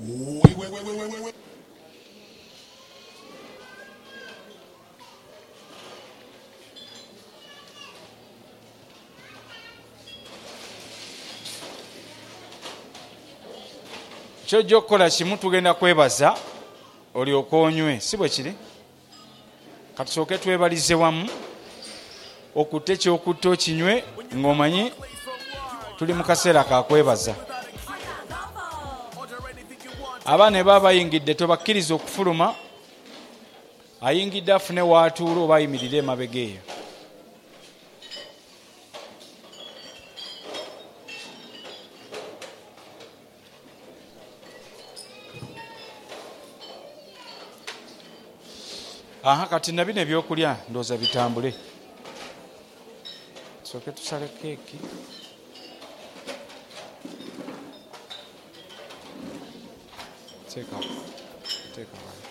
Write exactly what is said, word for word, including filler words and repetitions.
kyojja okukola kimu tugenda kwebaza olyoke onywe si bwe kiri katusooke twebalize wamu okutte kyokutta okinywe ng'omanyi tuli mu kaseera kakwebaza. Abaana ne baba bayingidde tobakkiriza okufuluma, ayingidde afune waatuula oba ayimirire emabega eyo. Aha kati na bino ebyokulya ndooza bitambule. Tusooke tusale keeki. Teeka teeka